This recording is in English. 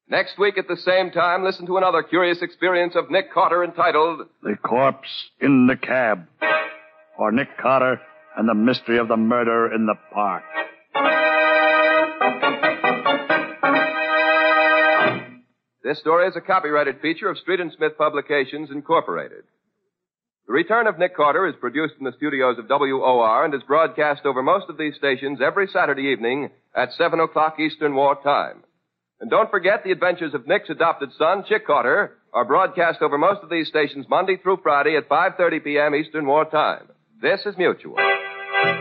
Next week at the same time, listen to another curious experience of Nick Carter entitled The Corpse in the Cab, or Nick Carter and the Mystery of the Murder in the Park. This story is a copyrighted feature of Street and Smith Publications, Incorporated. The Return of Nick Carter is produced in the studios of WOR and is broadcast over most of these stations every Saturday evening at 7 o'clock Eastern War Time. And don't forget, the adventures of Nick's adopted son, Chick Carter, are broadcast over most of these stations Monday through Friday at 5:30 p.m. Eastern War Time. This is Mutual.